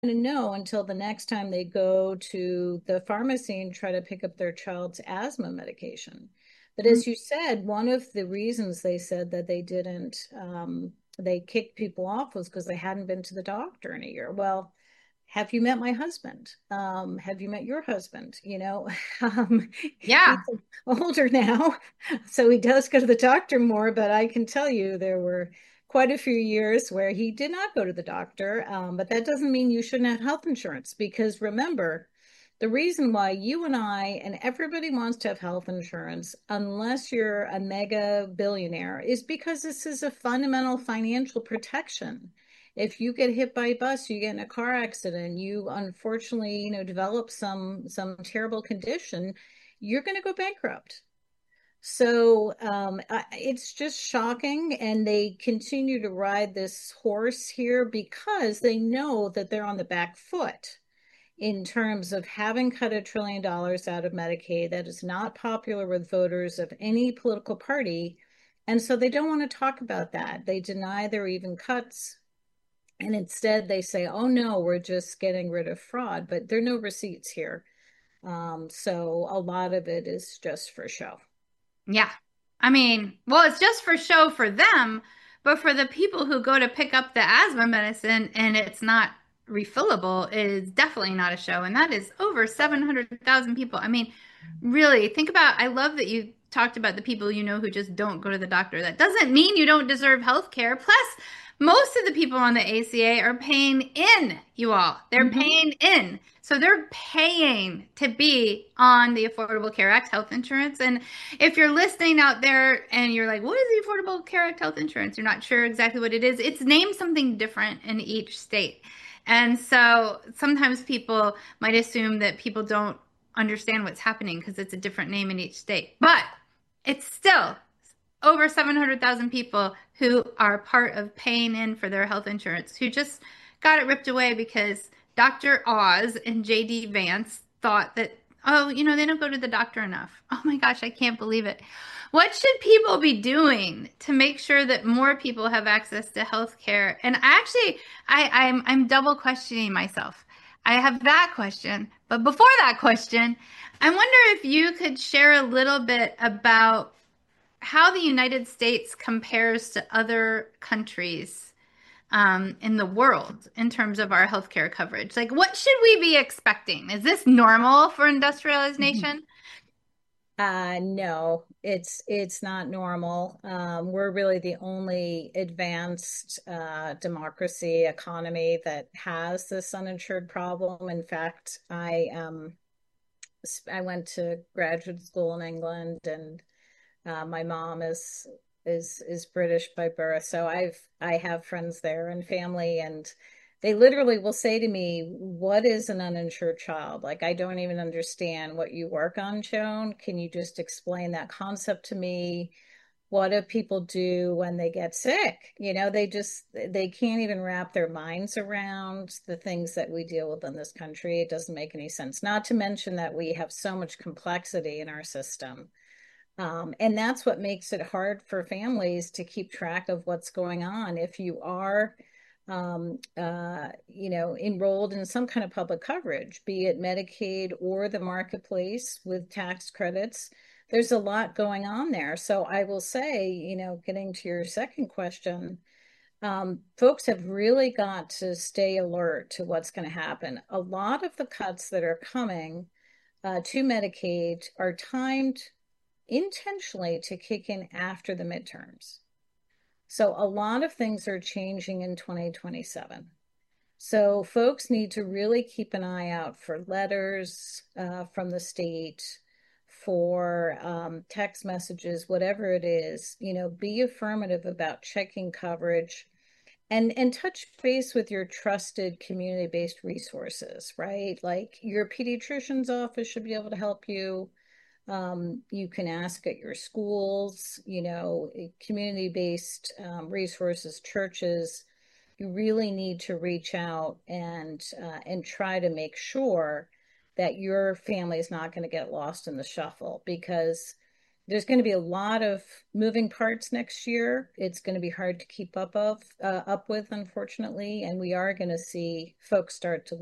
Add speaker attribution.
Speaker 1: to know until the next time they go to the pharmacy and try to pick up their child's asthma medication. But
Speaker 2: Mm.
Speaker 1: as you said, one of the reasons they said that they didn't, they kicked people off was because they hadn't been to the doctor in a year. Well, have you met my husband? Have you met your husband? He's
Speaker 2: Yeah.
Speaker 1: older now, so he does go to the doctor more, but I can tell you there were quite a few years where he did not go to the doctor. But that doesn't mean you shouldn't have health insurance because remember, the reason why you and I and everybody wants to have health insurance, unless you're a mega billionaire, is because this is a fundamental financial protection. If you get hit by a bus, you get in a car accident, you unfortunately, develop some terrible condition, you're going to go bankrupt. So it's just shocking, and they continue to ride this horse here because they know that they're on the back foot in terms of having cut $1 trillion out of Medicaid. That is not popular with voters of any political party. And so they don't want to talk about that. They deny there are even cuts. And instead, they say, oh no, we're just getting rid of fraud. But there are no receipts here. So a lot of it is just for show.
Speaker 2: Yeah. I mean, well, it's just for show for them, but for the people who go to pick up the asthma medicine and it's not refillable is definitely not a show. And that is over 700,000 people. I mean, really, think about, I love that you talked about the people you know who just don't go to the doctor. That doesn't mean you don't deserve health care. Plus, most of the people on the ACA are paying in, you all. They're
Speaker 1: Mhm.
Speaker 2: paying in. So they're paying to be on the Affordable Care Act health insurance. And if you're listening out there and you're like, what is the Affordable Care Act health insurance? You're not sure exactly what it is. It's named something different in each state. And so sometimes people might assume that people don't understand what's happening because it's a different name in each state. But it's still over 700,000 people who are part of paying in for their health insurance who just got it ripped away because Dr. Oz and JD Vance thought that, oh, they don't go to the doctor enough. Oh my gosh, I can't believe it. What should people be doing to make sure that more people have access to health care? And actually, I'm double questioning myself. I have that question, but before that question, I wonder if you could share a little bit about how the United States compares to other countries in the world in terms of our healthcare coverage. Like, what should we be expecting? Is this normal for industrialized nation?
Speaker 1: No, it's not normal. We're really the only advanced democracy economy that has this uninsured problem. In fact, I went to graduate school in England, and my mom is British by birth, so I have friends there and family, and they literally will say to me, "What is an uninsured child? Like, I don't even understand what you work on, Joan. Can you just explain that concept to me? What do people do when they get sick? They can't even wrap their minds around the things that we deal with in this country. It doesn't make any sense. Not to mention that we have so much complexity in our system. And that's what makes it hard for families to keep track of what's going on. If you are, enrolled in some kind of public coverage, be it Medicaid or the marketplace with tax credits, there's a lot going on there. So I will say, getting to your second question, folks have really got to stay alert to what's going to happen. A lot of the cuts that are coming to Medicaid are timed intentionally to kick in after the midterms. So a lot of things are changing in 2027. So folks need to really keep an eye out for letters from the state, for text messages, whatever it is. Be affirmative about checking coverage and touch base with your trusted community-based resources, right? Like your pediatrician's office should be able to help you. You can ask at your schools, community-based resources, churches. You really need to reach out and try to make sure that your family is not going to get lost in the shuffle because there's going to be a lot of moving parts next year. It's going to be hard to keep up with, unfortunately, and we are going to see folks start to